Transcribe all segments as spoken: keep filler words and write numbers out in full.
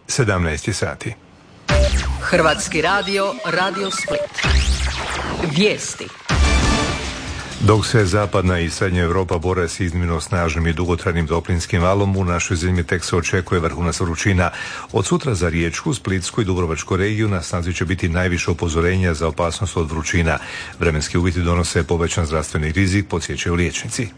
sedamnaest sati. Hrvatski radio, Radio Split. Vijesti. Dok se zapadna i srednja Europa bore s iznimno snažnim i dugotrajnim toplinskim valom, u našoj zemlji tek se očekuje vrhunac vrućina. Od sutra za Riječku, Splitsku i Dubrovačku regiju na snazi će biti najviše upozorenja za opasnost od vrućina. Vremenski uvjeti donose povećan zdravstveni rizik, podsjećaju liječnici.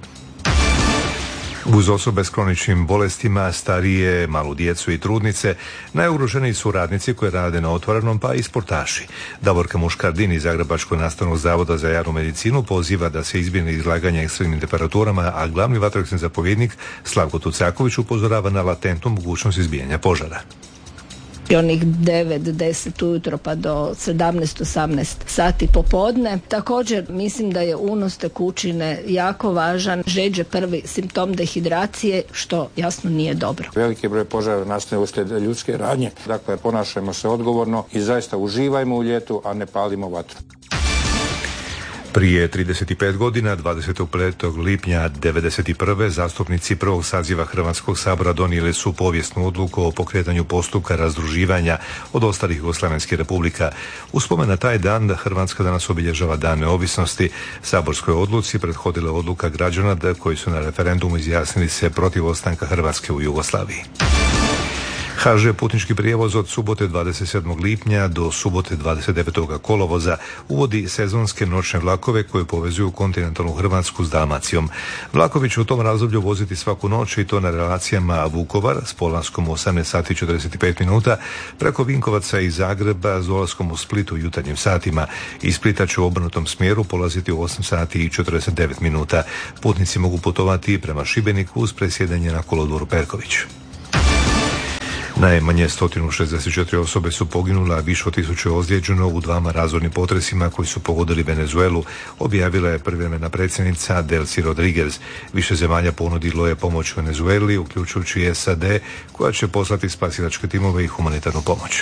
Uz osobe s kroničnim bolestima, starije, malu djecu i trudnice, najugroženiji su radnici koji rade na otvorenom, pa i sportaši. Davorka Muškardin iz Zagrebačkog nastavnog zavoda za javnu medicinu poziva da se izbjegne izlaganje ekstremnim temperaturama, a glavni vatrogasni zapovjednik Slavko Tucaković upozorava na latentnu mogućnost izbijanja požara. I onih devet do deset ujutro pa do sedamnaest do osamnaest sati popodne. Također mislim da je unos tekućine jako važan. Žeđ je prvi simptom dehidracije, što jasno nije dobro. Veliki broj požara nastaje uslijed ljudske radnje. Dakle, ponašajmo se odgovorno i zaista uživajmo u ljetu, a ne palimo vatru. Prije trideset pet godina, dvadesetog petog lipnja devedeset prve zastupnici prvog saziva Hrvatskog sabora donijeli su povijesnu odluku o pokretanju postupka razdruživanja od ostalih jugoslavenskih republika. U spomen na taj dan Hrvatska danas obilježava Dan neovisnosti. Saborskoj odluci prethodila odluka građana koji su na referendumu izjasnili se protiv ostanka Hrvatske u Jugoslaviji. ha že putnički prijevoz od subote dvadeset sedmog lipnja do subote dvadeset devetog kolovoza uvodi sezonske noćne vlakove koje povezuju kontinentalnu Hrvatsku s Dalmacijom. Vlakovi će u tom razdoblju voziti svaku noć i to na relacijama Vukovar s polaskom u osamnaest sati i četrdeset pet minuta, preko Vinkovaca i Zagreba s dolaskom u Split u jutarnjim satima. Iz Splita će u obrnutom smjeru polaziti u osam sati i četrdeset devet minuta. Putnici mogu putovati prema Šibeniku uz presjedanje na kolodvoru Perković. Najmanje sto šezdeset četiri osobe su poginule, a više od tisuće ozlijeđeno u dvama razornim potresima koji su pogodili Venezuelu, objavila je privremena predsjednica Delcy Rodriguez. Više zemalja ponudilo je pomoć Venezueli, uključujući i es a de, koja će poslati spasilačke timove i humanitarnu pomoć.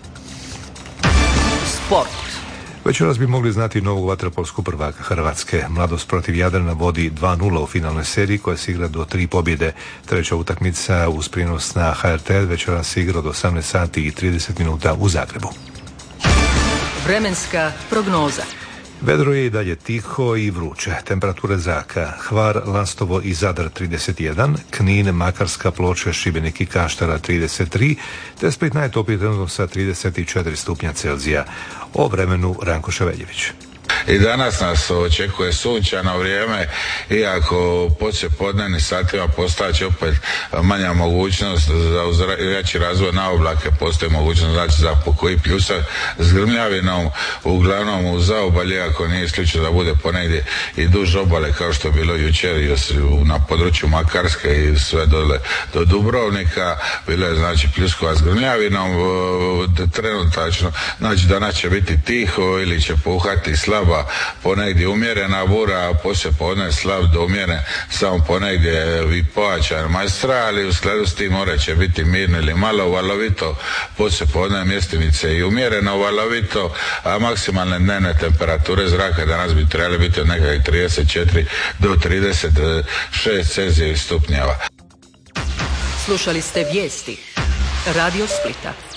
Sport. Večeras bi mogli znati novog vaterpolskog prvaka Hrvatske. Mladost protiv Jadrana vodi dva nula u finalnoj seriji koja se igra do tri pobjede. Treća utakmica uz prijenos na ha er te večeras se igra do osamnaest sati i trideset minuta u Zagrebu. Vremenska prognoza. Vedro je i dalje tiho i vruće. Temperature zraka: Hvar, Lastovo i Zadar trideset jedan, Knin, Makarska, Ploče, Šibenik i Kaštela trideset tri, te Split najtopliji trenutno sa trideset četiri stupnja Celzija. O vremenu Ranko Ševeljević. I danas nas očekuje sunčano vrijeme, iako poslijepodnevnim satima postat će opet manja mogućnost za veći razvoj na oblake, postoji mogućnost znači za pokoji pljusak s grmljavinom, uglavnom u zaobalje, ako nije isključeno da bude ponegdje i duž obale kao što je bilo jučer na području Makarske i sve dole do Dubrovnika, bilo je znači pljuskova s grmljavinom trenutačno, znači danas će biti tiho ili će puhati slabo, ponegdje umjerena bura, a poslije podne slab do umjeren, samo ponegdje i pojačan majstral, i u skladu s tim more će biti mirno ili malo valovito, poslije podne mjestimice i umjereno valovito, a maksimalne dnevne temperature zraka danas bi trebali biti od nekakvih trideset četiri do trideset šest Celzijevih stupnjeva. Slušali ste vijesti Radio Splita.